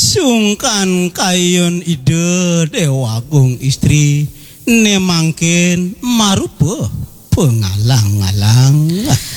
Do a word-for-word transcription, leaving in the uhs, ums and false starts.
sungkan kayun ide dewagung istri nemangkin marupa pengalang-alang